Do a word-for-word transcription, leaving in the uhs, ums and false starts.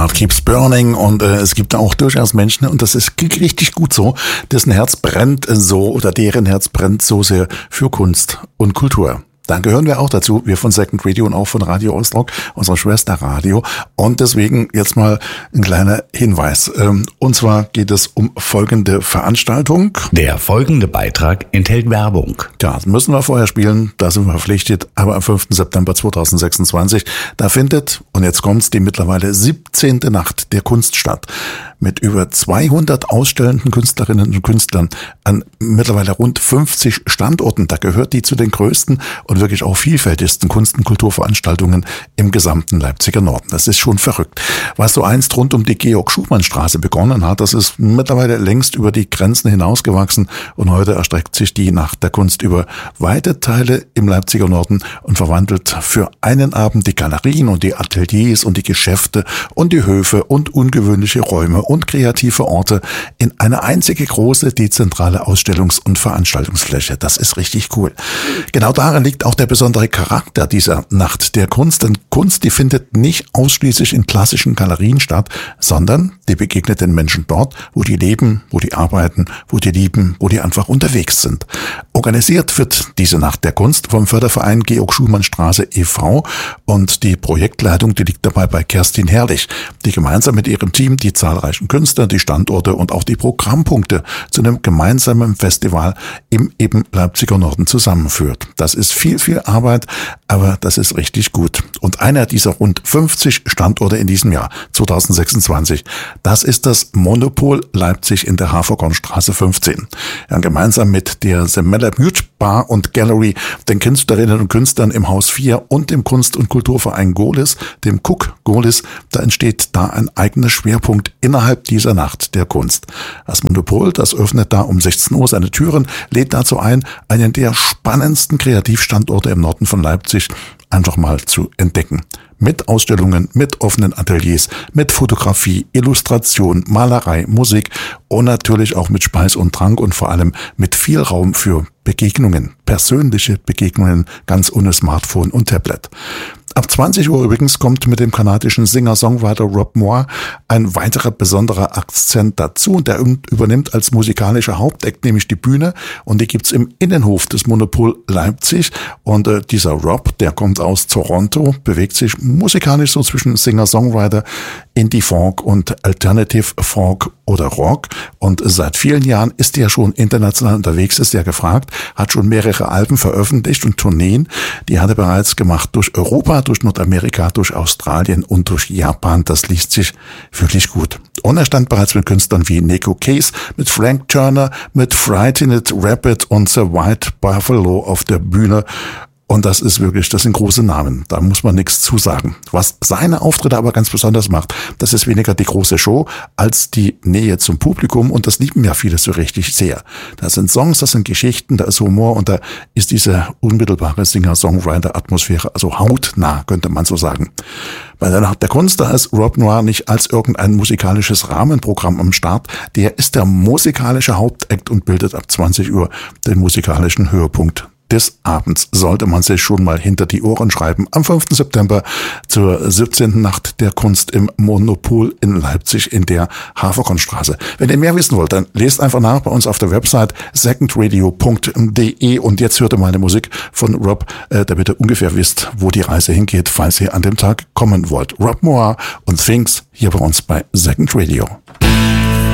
Heart Keeps Burning und äh, es gibt auch durchaus Menschen, und das ist richtig gut so, dessen Herz brennt so oder deren Herz brennt so sehr für Kunst und Kultur. Dann gehören wir auch dazu, wir von Second Radio und auch von Radio Ostrock, unserer Schwesterradio. Und deswegen jetzt mal ein kleiner Hinweis. Und zwar geht es um folgende Veranstaltung. Der folgende Beitrag enthält Werbung. Ja, das müssen wir vorher spielen, da sind wir verpflichtet. Aber am fünften September zweitausendsechsundzwanzig, da findet, und jetzt kommt's, die mittlerweile siebzehnte Nacht der Kunst statt. Mit über zweihundert ausstellenden Künstlerinnen und Künstlern an mittlerweile rund fünfzig Standorten. Da gehört die zu den größten und wirklich auch vielfältigsten Kunst- und Kulturveranstaltungen im gesamten Leipziger Norden. Das ist schon verrückt. Was so einst rund um die Georg-Schumann-Straße begonnen hat, das ist mittlerweile längst über die Grenzen hinausgewachsen und heute erstreckt sich die Nacht der Kunst über weite Teile im Leipziger Norden und verwandelt für einen Abend die Galerien und die Ateliers und die Geschäfte und die Höfe und ungewöhnliche Räume und kreative Orte in eine einzige große dezentrale Ausstellungs- und Veranstaltungsfläche. Das ist richtig cool. Genau darin liegt auch der besondere Charakter dieser Nacht der Kunst. Denn Kunst, die findet nicht ausschließlich in klassischen Galerien statt, sondern die begegnet den Menschen dort, wo die leben, wo die arbeiten, wo die lieben, wo die einfach unterwegs sind. Organisiert wird diese Nacht der Kunst vom Förderverein Georg-Schumann-Straße e V und die Projektleitung, die liegt dabei bei Kerstin Herrlich, die gemeinsam mit ihrem Team die zahlreichen Künstler, die Standorte und auch die Programmpunkte zu einem gemeinsamen Festival im eben Leipziger Norden zusammenführt. Das ist viel, viel Arbeit, aber das ist richtig gut. Und einer dieser rund fünfzig Standorte in diesem Jahr, zweitausendsechsundzwanzig, das ist das Monopol Leipzig in der Haferkornstraße fünfzehn. Ja, gemeinsam mit der Semella Mutual Bar und Gallery, den Künstlerinnen und Künstlern im Haus vier und dem Kunst- und Kulturverein Gohlis, dem Cook Gohlis, da entsteht da ein eigener Schwerpunkt innerhalb dieser Nacht der Kunst. Das Monopol, das öffnet da um sechzehn Uhr seine Türen, lädt dazu ein, einen der spannendsten Kreativstandorte im Norden von Leipzig einfach mal zu entdecken. Mit Ausstellungen, mit offenen Ateliers, mit Fotografie, Illustration, Malerei, Musik und natürlich auch mit Speis und Trank und vor allem mit viel Raum für Begegnungen, persönliche Begegnungen, ganz ohne Smartphone und Tablet. Ab zwanzig Uhr übrigens kommt mit dem kanadischen Singer-Songwriter Rob Moore ein weiterer besonderer Akzent dazu. Der übernimmt als musikalischer Hauptakt nämlich die Bühne und die gibt's im Innenhof des Monopol Leipzig. Und äh, dieser Rob, der kommt aus Toronto, bewegt sich musikalisch so zwischen Singer-Songwriter, Indie-Folk und Alternative-Folk oder Rock. Und seit vielen Jahren ist er schon international unterwegs, ist er gefragt, hat schon mehrere Alben veröffentlicht und Tourneen. Die hat er bereits gemacht durch Europa, durch Nordamerika, durch Australien und durch Japan. Das liest sich wirklich gut. Und er stand bereits mit Künstlern wie Neko Case, mit Frank Turner, mit Frightened Rabbit und The White Buffalo auf der Bühne. Und das ist wirklich, das sind große Namen. Da muss man nichts zu sagen. Was seine Auftritte aber ganz besonders macht, das ist weniger die große Show als die Nähe zum Publikum. Und das lieben ja viele so richtig sehr. Das sind Songs, das sind Geschichten, da ist Humor und da ist diese unmittelbare Singer-Songwriter-Atmosphäre, also hautnah, könnte man so sagen. Bei der Nacht der Kunst, da ist Rob Moore nicht als irgendein musikalisches Rahmenprogramm am Start. Der ist der musikalische Hauptakt und bildet ab zwanzig Uhr den musikalischen Höhepunkt des Abends. Sollte man sich schon mal hinter die Ohren schreiben. Am fünften September zur siebzehnten Nacht der Kunst im Monopol in Leipzig in der Haferkornstraße. Wenn ihr mehr wissen wollt, dann lest einfach nach bei uns auf der Website secondradio punkt de und jetzt hört ihr mal eine Musik von Rob, äh, damit ihr ungefähr wisst, wo die Reise hingeht, falls ihr an dem Tag kommen wollt. Rob Moore und Things hier bei uns bei Second Radio.